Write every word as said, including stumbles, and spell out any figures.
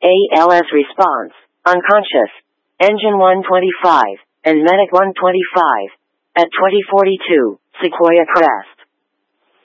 A L S response, unconscious, engine one twenty-five, and medic one twenty-five. At twenty forty-two, Sequoia Crest.